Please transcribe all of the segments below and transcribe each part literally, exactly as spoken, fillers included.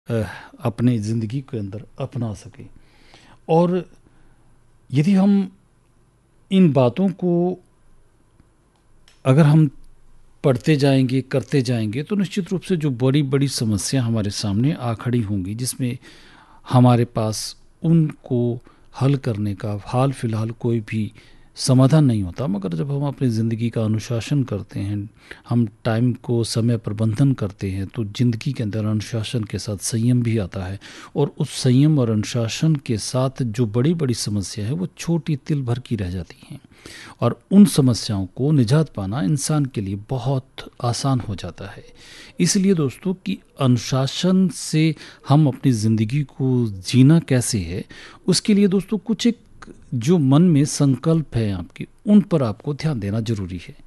अ, अपने ज़िंदगी के अंदर अपना सकें। और यदि हम इन बातों को अगर हम पढ़ते जाएँगे, करते जाएँगे, तो निश्चित रूप से जो बड़ी-बड़ी समस्या हमारे सामने आ खड़ी होंगी, जिसमें हमारे पास उनको हल करने का हाल-फिलहाल कोई भी समाधान नहीं होता। मगर जब हम अपनी ज़िंदगी का अनुशासन करते हैं, हम टाइम को समय प्रबंधन करते हैं, तो ज़िंदगी के अंदर अनुशासन के साथ संयम भी आता है। और उस संयम और अनुशासन के साथ जो बड़ी-बड़ी समस्या है, वो छोटी तिल भर की रह जाती हैं। और उन समस्याओं को निजात पाना इंसान के लिए बहुत आसान हो जाता है। इसलिए दोस्तों कि अनुशासन से हम अपनी ज़िंदगी को जीना कैसे है, उसके लिए दोस्तों कुछ एक जो मन में संकल्प है आपके, उन पर आपको ध्यान देना ज़रूरी है।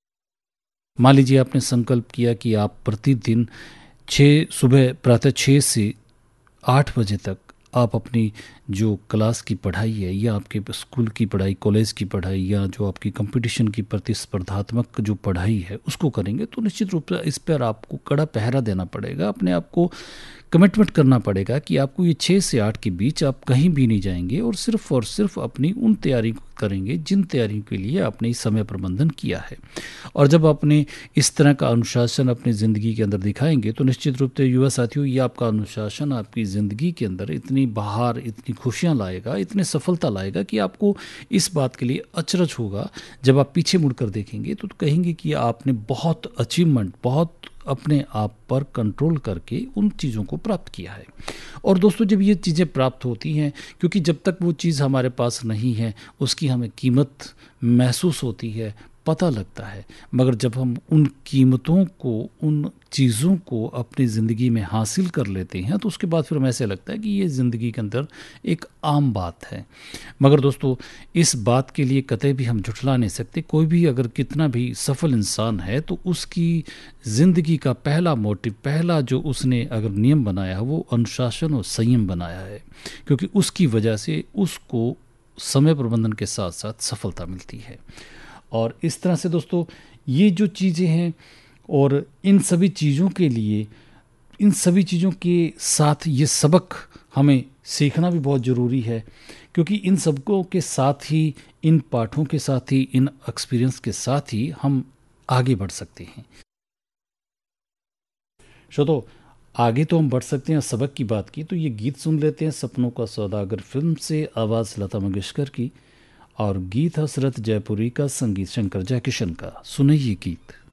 मान लीजिए आपने संकल्प किया कि आप प्रतिदिन छः सुबह प्रातः छः से आठ बजे तक आप अपनी जो क्लास की पढ़ाई है या आपके स्कूल की पढ़ाई, कॉलेज की पढ़ाई या जो आपकी कंपटीशन की प्रतिस्पर्धात्मक जो पढ़ाई है उसको करेंगे, तो निश्चित रूप से इस पर आपको कड़ा पहरा देना पड़ेगा। अपने आप को कमिटमेंट करना पड़ेगा कि आपको ये छः से आठ के बीच आप कहीं भी नहीं जाएंगे और सिर्फ और सिर्फ अपनी उन तैयारी करेंगे जिन तैयारियों के लिए आपने इस समय प्रबंधन किया है। और जब आपने इस तरह का अनुशासन अपनी ज़िंदगी के अंदर दिखाएंगे, तो निश्चित रूप से युवा साथियों, ये आपका अनुशासन आपकी ज़िंदगी के अंदर इतनी बहार, इतनी खुशियाँ लाएगा, इतनी सफलता लाएगा कि आपको इस बात के लिए अचरज होगा। जब आप पीछे मुड़कर देखेंगे तो, तो कहेंगे कि आपने बहुत अचीवमेंट, बहुत अपने आप पर कंट्रोल करके उन चीज़ों को प्राप्त किया है। और दोस्तों जब ये चीज़ें प्राप्त होती हैं, क्योंकि जब तक वो चीज़ हमारे पास नहीं है उसकी हमें कीमत महसूस होती है, पता लगता है। मगर जब हम उन कीमतों को, उन चीज़ों को अपनी ज़िंदगी में हासिल कर लेते हैं, तो उसके बाद फिर हमें ऐसे लगता है कि ये ज़िंदगी के अंदर एक आम बात है। मगर दोस्तों इस बात के लिए कतई भी हम झुठला नहीं सकते। कोई भी अगर कितना भी सफल इंसान है, तो उसकी ज़िंदगी का पहला मोटिव, पहला जो उसने अगर नियम बनाया है, वो अनुशासन और संयम बनाया है। क्योंकि उसकी वजह से उसको समय प्रबंधन के साथ साथ सफलता मिलती है। और इस तरह से दोस्तों ये जो चीज़ें हैं, और इन सभी चीज़ों के लिए, इन सभी चीज़ों के साथ ये सबक हमें सीखना भी बहुत ज़रूरी है। क्योंकि इन सबकों के साथ ही, इन पाठों के साथ ही, इन एक्सपीरियंस के साथ ही हम आगे बढ़ सकते हैं। श्रोतो, आगे तो हम बढ़ सकते हैं। सबक की बात की तो ये गीत सुन लेते हैं, सपनों का सौदागर फिल्म से, आवाज़ लता मंगेशकर की, और गीत हसरत जयपुरी का, संगीत शंकर जयकिशन का। सुने ये गीत।